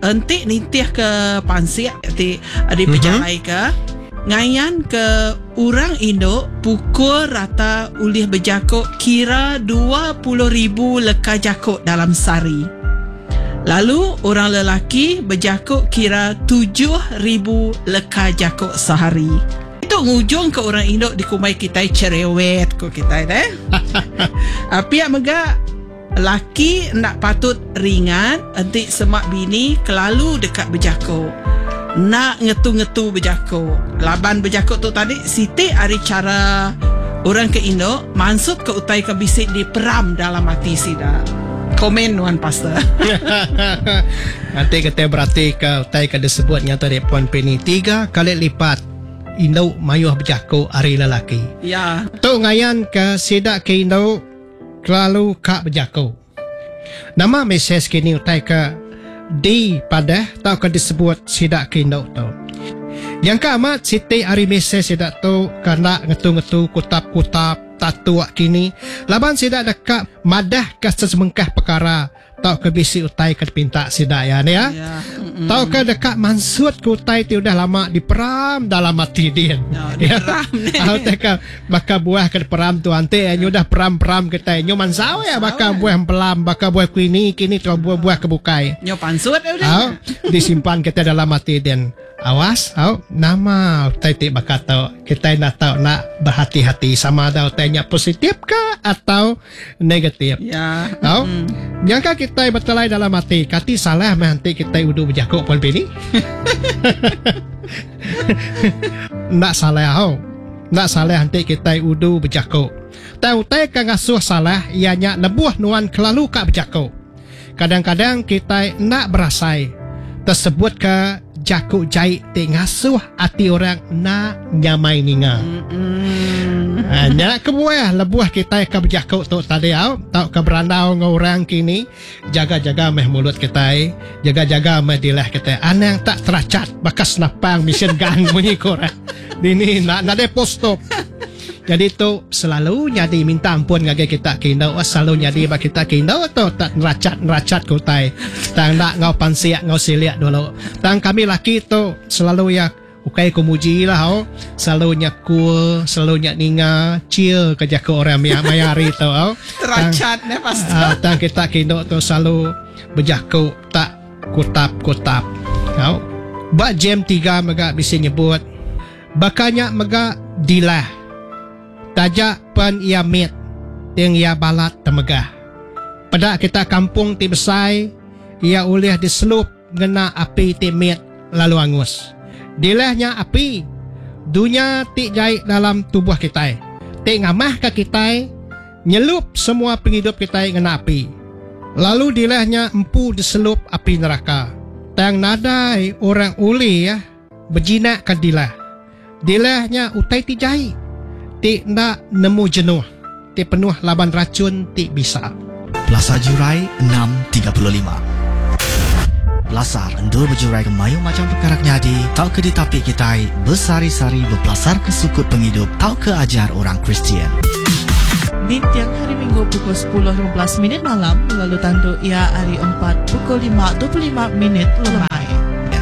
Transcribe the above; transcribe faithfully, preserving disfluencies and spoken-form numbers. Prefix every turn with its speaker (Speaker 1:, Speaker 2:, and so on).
Speaker 1: entik nitih ke pansiak ti ada berjalai ke ngayan ke orang Indo pukul rata ulih berjakuk kira dua puluh ribu leka jakuk dalam sehari. Lalu orang lelaki berjakuk kira tujuh ribu leka jakuk sehari. Itu ngujung ke orang Indo di kumai kita cerewet ko kita eh. Pihak mega laki nak patut ringan entik semak bini kelalu dekat berjakuk. Nak ngetu-ngetu berjakuk. Laban berjakuk tu tadi Siti ari cara orang ke Indo maksud ke utai ke bisik di peram dalam hati sida. Komen Wan Pastor.
Speaker 2: Nanti kita berarti ke utai ke disebutnya tadi Puan Penny tiga kali lipat Indo mayuh berjakuk ari lelaki.
Speaker 1: Ya.
Speaker 2: Tu ngayan ke sida ke Indo kelalu kak berjakuk. Nama mesej kini utai ke di pada tau ke disebut sidak kindo tu. Yang keamat Siti ari mesej sidak tu karena ngetu-ngetu kutap-kutap tatu kini. Laban sidak dekat madah ke sesemengkah perkara tau ke bisi utai ke pinta sidak ya ni ya.
Speaker 1: Ya.
Speaker 2: Tau ke dekat mansut ke utai tu dah lama diperam dalam hati dia.
Speaker 1: Ya, diperam ni.
Speaker 2: Tau teka baka buah ke peram tu ante nyo dah peram-peram kita nyo mansau ya baka buah pelam baka buah kini kini tu buah-buah kebukai.
Speaker 1: Nyo pansut ya
Speaker 2: Au disimpan kita dalam hati dan awas au nama utai ti baka tau kita nak tahu nak berhati-hati sama ada utainya positif ke atau negatif.
Speaker 1: Ya.
Speaker 2: Au yang kita bertelai dalam hati kati salah nanti kita udah berjakuk Puan Penny. Nak salah au nak salah nanti kita udah berjakuk tahu tay ka ngasuh salah ianya lebuh nuan kelalu kak berjakuk. Kadang-kadang kita nak berasai tersebut ke jakuk jahit ti ngasuh hati orang nak nyamai ninga. Hanya kebuah lebuah kita ke berjakuk tu tadi au tau ke berandau ngau orang kini jaga-jaga meh mulut kita jaga-jaga meh dilah kita anang tak teracat bakas napang mesin gang bunyi korang ini nak nak de postop. Jadi tu selalu nyadi minta ampun ngage kita kindau selalu nyadi bak kita kindau tu tak neracat-neracat kutai tang nak ngau pansiak ngau siliak dulu tang kami laki tu selalu ya ukai kumuji lah ho selalu nyakul selalu nyak ninga cia kerja ke orang yang mayari tu ho
Speaker 1: Teracat ne pasti.
Speaker 2: uh, tang kita kindau tu selalu berjaku tak kutap-kutap ho ba jam tiga mega bisa nyebut bakanya mega dilah tajak pen ia mit yang ia balat temegah. Pada kita kampung ti besai ia ulih diselup ngena api ti mit lalu angus. Dilahnya api dunia ti jahit dalam tubuh kita. Ti ngamah ke kita nyelup semua penghidup kita ngena api. Lalu dilahnya empu diselup api neraka. Tang nadai orang uli ya berjinak ke dilah. Dilahnya utai ti jahit. Ti nak nemu jenuh. Ti penuh laban racun ti bisa.
Speaker 3: Belasar Jurai enam tiga puluh lima. Belasar endur berjurai ke mayu macam perkara nyadi. Tau ke ditapi kita bersari-sari berbelasar ke sukut penghidup. Tau ke ajar orang Kristian.
Speaker 4: Di tiang hari Minggu pukul sepuluh lima belas minit malam. Lalu tandu ia hari empat pukul lima dua puluh lima minit lemah.